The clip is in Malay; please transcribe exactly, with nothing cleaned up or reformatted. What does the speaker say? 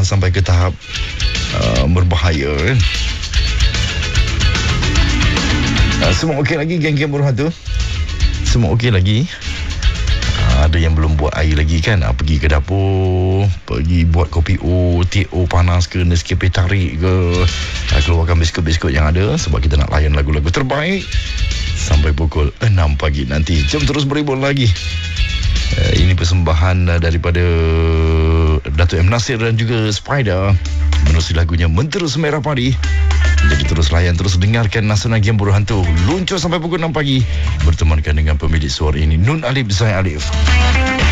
sampai ke tahap uh, berbahaya kan. Uh, semua okey lagi geng-geng buruh hantu? Semua okey lagi? Uh, ada yang belum buat air lagi kan? Uh, pergi ke dapur, pergi buat kopi O, teh O panas ke, Nescafe tarik ke, uh, keluarkan biskut-biskut yang ada, sebab kita nak layan lagu-lagu terbaik sampai pukul enam pagi nanti. Jom terus beribun lagi. Uh, ini persembahan uh, daripada Datuk M. Nasir dan juga Spider menerusi lagunya Menterus Merah Padi. Jadi terus layan, terus dengarkan Nasional Game Buruh Hantu. Luncur sampai pukul enam pagi bertemankan dengan pemilik suara ini, Nun Alif Zain Alif.